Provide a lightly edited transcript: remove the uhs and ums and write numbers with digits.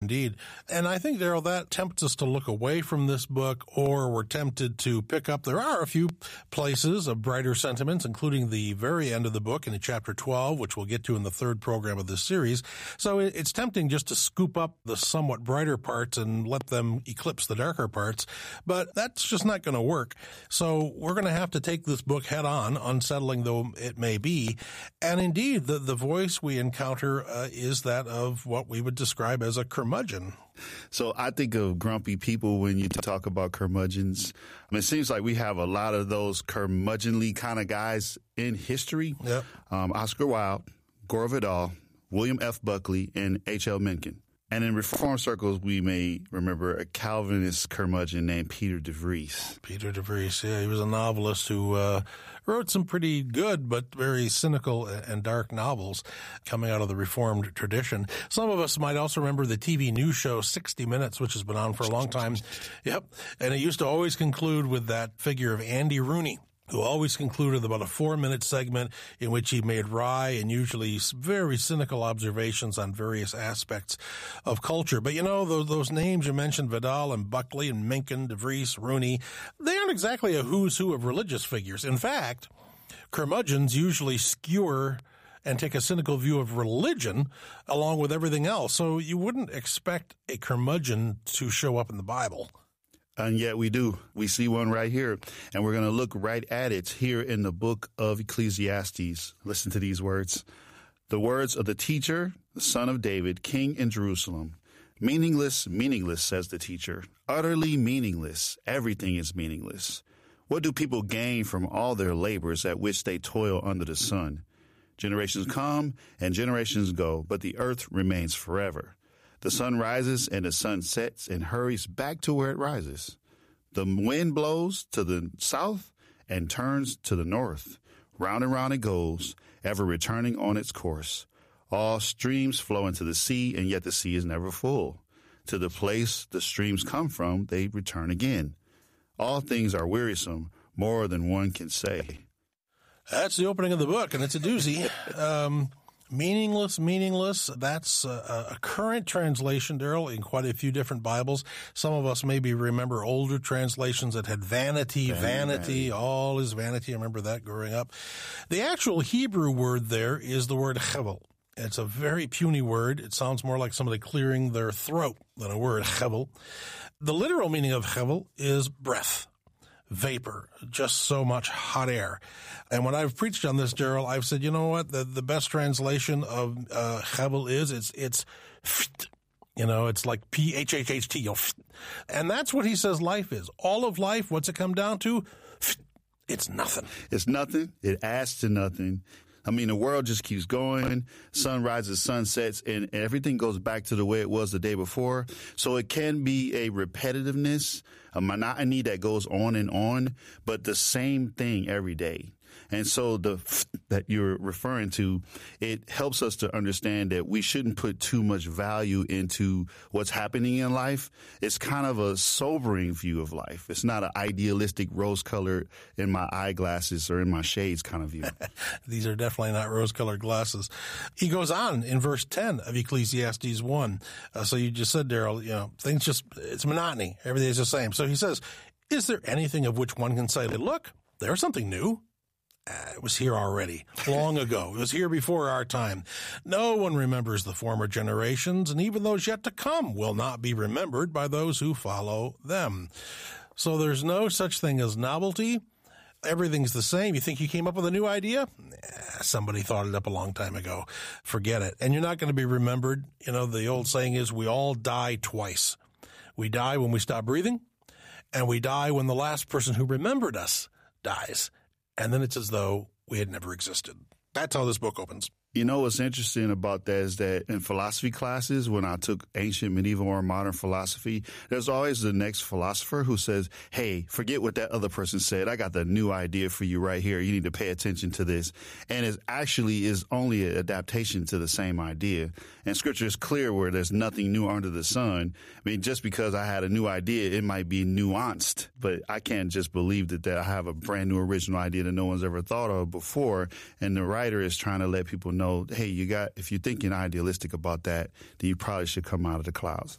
indeed. And I think, Daryl, that tempts us to look away from this book, or we're tempted to pick up. There are a few places of brighter sentiments, including the very end of the book in chapter 12, which we'll get to in the third program of this series. So it's tempting just to scoop up the somewhat brighter parts and let them eclipse the darker parts. But that's just not going to work. So we're going to have to take this book head on, unsettling though it may be. And indeed, the voice we encounter is that of what we would describe as a curmudgeon. So I think of grumpy people when you talk about curmudgeons. I mean, it seems like we have a lot of those curmudgeonly kind of guys in history. Yep. Oscar Wilde, Gore Vidal, William F. Buckley, and H.L. Mencken. And in Reform circles, we may remember a Calvinist curmudgeon named Peter de Vries. Peter de Vries, yeah, he was a novelist who wrote some pretty good but very cynical and dark novels coming out of the Reformed tradition. Some of us might also remember the TV news show 60 Minutes, which has been on for a long time. Yep, and it used to always conclude with that figure of Andy Rooney, who always concluded about a 4-minute segment in which he made wry and usually very cynical observations on various aspects of culture. But, you know, those names you mentioned, Vidal and Buckley and Mencken, de Vries, Rooney, they aren't exactly a who's who of religious figures. In fact, curmudgeons usually skewer and take a cynical view of religion along with everything else. So you wouldn't expect a curmudgeon to show up in the Bible. And yet we do. We see one right here, and we're going to look right at it here in the book of Ecclesiastes. Listen to these words. The words of the teacher, the son of David, king in Jerusalem. Meaningless, meaningless, says the teacher. Utterly meaningless. Everything is meaningless. What do people gain from all their labors at which they toil under the sun? Generations come and generations go, but the earth remains forever. The sun rises and the sun sets and hurries back to where it rises. The wind blows to the south and turns to the north. Round and round it goes, ever returning on its course. All streams flow into the sea, and yet the sea is never full. To the place the streams come from, they return again. All things are wearisome, more than one can say. That's the opening of the book, and it's a doozy. Meaningless. That's a current translation, Daryl, in quite a few different Bibles. Some of us maybe remember older translations that had vanity, all is vanity. I remember that growing up. The actual Hebrew word there is the word chevel. It's a very puny word. It sounds more like somebody clearing their throat than a word, chevel. The literal meaning of chevel is breath. Vapor, just so much hot air. And when I've preached on this, Daryl, I've said, you know what, the best translation of chevel is, it's you know, it's like P-H-H-H-T, and that's what he says life is. All of life, what's it come down to? It's nothing. It's nothing. It adds to nothing. I mean, the world just keeps going. Sun rises, sun sets, and everything goes back to the way it was the day before. So it can be a repetitiveness, a monotony that goes on, but the same thing every day. And so that you're referring to, it helps us to understand that we shouldn't put too much value into what's happening in life. It's kind of a sobering view of life. It's not an idealistic rose-colored in my eyeglasses or in my shades kind of view. These are definitely not rose-colored glasses. He goes on in verse 10 of Ecclesiastes 1. So you just said, Daryl, you know, it's monotony. Everything is the same. So he says, is there anything of which one can say, look, there's something new? It was here already, long ago. It was here before our time. No one remembers the former generations, and even those yet to come will not be remembered by those who follow them. So there's no such thing as novelty. Everything's the same. You think you came up with a new idea? Somebody thought it up a long time ago. Forget it. And you're not going to be remembered. You know, the old saying is we all die twice. We die when we stop breathing, and we die when the last person who remembered us dies. And then it's as though we had never existed. That's how this book opens. You know what's interesting about that is that in philosophy classes, when I took ancient, medieval, or modern philosophy, there's always the next philosopher who says, hey, forget what that other person said. I got the new idea for you right here. You need to pay attention to this. And it actually is only an adaptation to the same idea. And scripture is clear where there's nothing new under the sun. I mean, just because I had a new idea, it might be nuanced, but I can't just believe that I have a brand new original idea that no one's ever thought of before. And the writer is trying to let people know, hey, if you're thinking idealistic about that, then you probably should come out of the clouds.